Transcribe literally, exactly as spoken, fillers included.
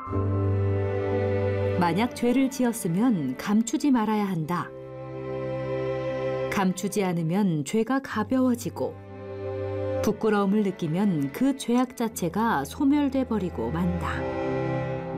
만약 죄를 지었으면 감추지 말아야 한다. 감추지 않으면 죄가 가벼워지고 부끄러움을 느끼면 그 죄악 자체가 소멸돼 버리고 만다.